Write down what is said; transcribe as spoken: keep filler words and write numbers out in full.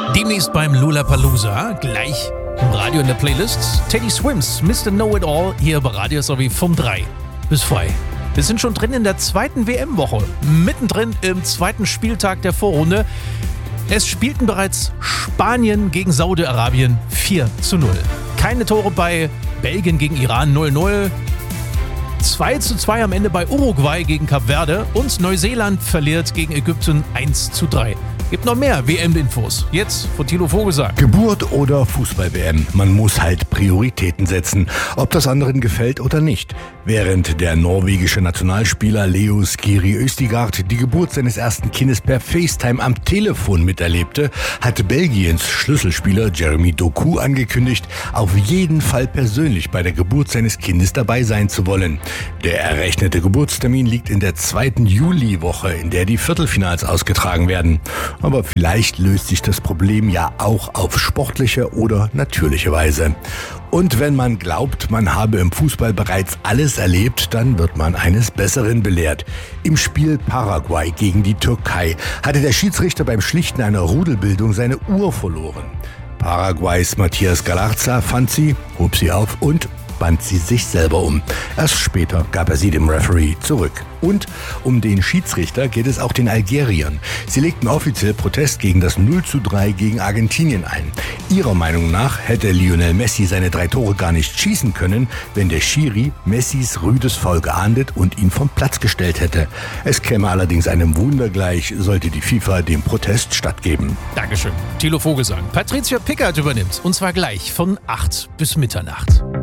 Demnächst beim Lollapalooza, gleich im Radio in der Playlist. Teddy Swims, Mister Know-It-All, hier bei Radio S R W von drei bis zwei. Wir sind schon drin in der zweiten W M-Woche, mittendrin im zweiten Spieltag der Vorrunde. Es spielten bereits Spanien gegen Saudi-Arabien vier zu null. Keine Tore bei Belgien gegen Iran null null. zwei zu zwei am Ende bei Uruguay gegen Kap Verde und Neuseeland verliert gegen Ägypten eins zu drei. Gibt noch mehr W M-Infos. Jetzt von Thilo Vogelsang. Geburt oder Fußball-W M. Man muss halt Prioritäten setzen, ob das anderen gefällt oder nicht. Während der norwegische Nationalspieler Leo Skiri Østigard die Geburt seines ersten Kindes per FaceTime am Telefon miterlebte, hat Belgiens Schlüsselspieler Jeremy Doku angekündigt, auf jeden Fall persönlich bei der Geburt seines Kindes dabei sein zu wollen. Der errechnete Geburtstermin liegt in der zweiten Juliwoche, in der die Viertelfinals ausgetragen werden. Aber vielleicht löst sich das Problem ja auch auf sportliche oder natürliche Weise. Und wenn man glaubt, man habe im Fußball bereits alles erlebt, dann wird man eines Besseren belehrt. Im Spiel Paraguay gegen die Türkei hatte der Schiedsrichter beim Schlichten einer Rudelbildung seine Uhr verloren. Paraguays Matías Galarza fand sie, hob sie auf und band sie sich selber um. Erst später gab er sie dem Referee zurück. Und um den Schiedsrichter geht es auch den Algeriern. Sie legten offiziell Protest gegen das null zu drei gegen Argentinien ein. Ihrer Meinung nach hätte Lionel Messi seine drei Tore gar nicht schießen können, wenn der Schiri Messis rüdes Foul geahndet und ihn vom Platz gestellt hätte. Es käme allerdings einem Wunder gleich, sollte die FIFA dem Protest stattgeben. Dankeschön. Thilo Vogelsang. Patricia Pickert übernimmt. Und zwar gleich von acht bis Mitternacht.